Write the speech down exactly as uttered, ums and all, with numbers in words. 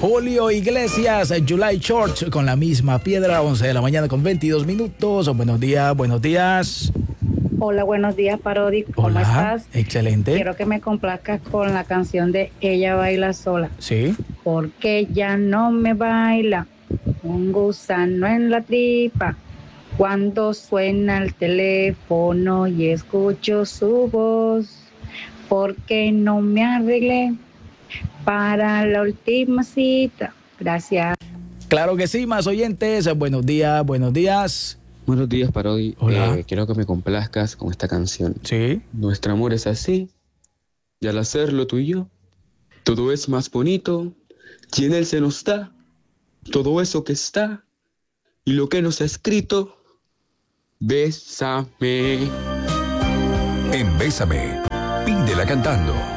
Julio Iglesias, July Church, con la misma piedra, once de la mañana con veintidós minutos. Buenos días, buenos días. Hola, buenos días, Parodi. ¿Cómo Hola, estás? excelente. Quiero que me complazcas con la canción de Ella Baila Sola. Sí. Porque ella no me baila, un gusano en la tripa. Cuando suena el teléfono y escucho su voz, porque no me arreglé para la última cita. Gracias. Claro que sí, más oyentes. Buenos días, buenos días. Buenos días, Parodi. Hola. Eh, quiero que me complazcas con esta canción. Sí. Nuestro amor es así, y al hacerlo tú y yo, todo es más bonito, y en él se nos da todo eso que está, y lo que nos ha escrito, bésame. En Bésame, pídela cantando.